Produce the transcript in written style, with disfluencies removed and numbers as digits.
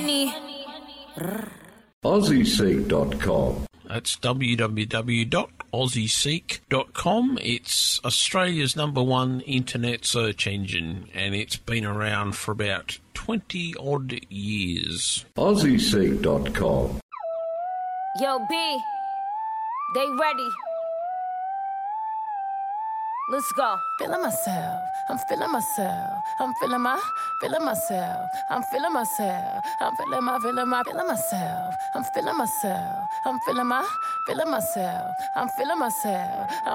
AussieSeek.com. That's www.aussieseek.com. It's Australia's #1 internet search engine, and it's been around for about 20-odd years. AussieSeek.com. Yo, B, they ready. Let's go. Feeling myself, I'm feeling myself, I'm feeling myself, I'm feeling myself, I'm feeling myself, I'm feeling myself, I'm feeling myself, I'm feeling myself.